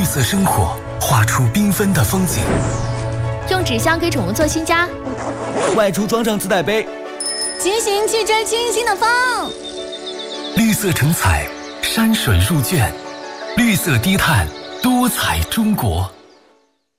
绿色生活，画出缤纷的风景。 用纸箱给宠物做新家， 外出装上自带杯， 骑行去追清新的风。 绿色成彩，山水入卷，绿色低碳，多彩中国。